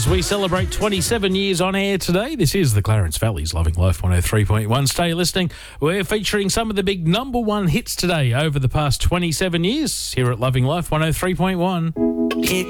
as we celebrate 27 years on air today. This is the Clarence Valley's Loving Life 103.1. Stay listening. We're featuring some of the big number one hits today over the past 27 years here at Loving Life 103.1.